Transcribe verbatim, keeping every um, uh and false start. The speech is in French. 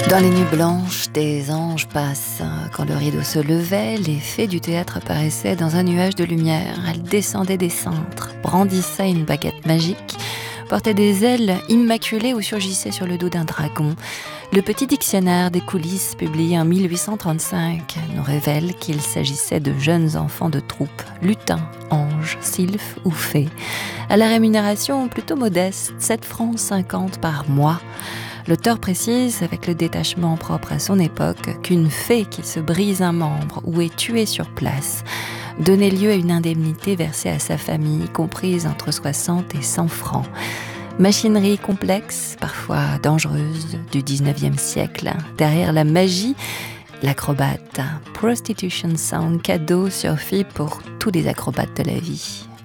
Dans les nuits blanches, des anges passent. Quand le rideau se levait, les fées du théâtre apparaissaient dans un nuage de lumière. Elles descendaient des cintres, brandissaient une baguette magique, portaient des ailes immaculées ou surgissaient sur le dos d'un dragon. Le petit dictionnaire des coulisses, publié en mille huit cent trente-cinq, nous révèle qu'il s'agissait de jeunes enfants de troupe, lutins, anges, sylphes ou fées, à la rémunération plutôt modeste, sept francs cinquante par mois. L'auteur précise, avec le détachement propre à son époque, qu'une fée qui se brise un membre ou est tuée sur place donnait lieu à une indemnité versée à sa famille, comprise entre soixante et cent francs. Machinerie complexe, parfois dangereuse, du dix-neuvième siècle. Derrière la magie, l'acrobate. Prostitution Song, cadeau sur fille pour tous les acrobates de la vie.